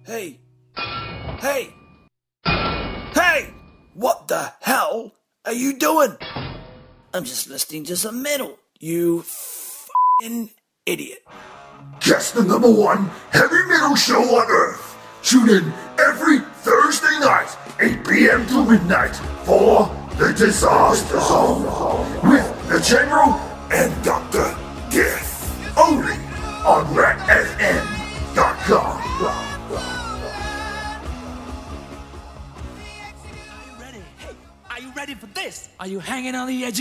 Hey! Hey! Hey! What the hell are you doing? I'm just listening to some metal, you f***ing idiot. Just the #1 heavy metal show on Earth. Tune in every Thursday night, 8 p.m. to midnight, for The Disaster Zone with the General and Dr. Death. Only on RatFM.com. Are you ready for this? Are you hanging on the edge?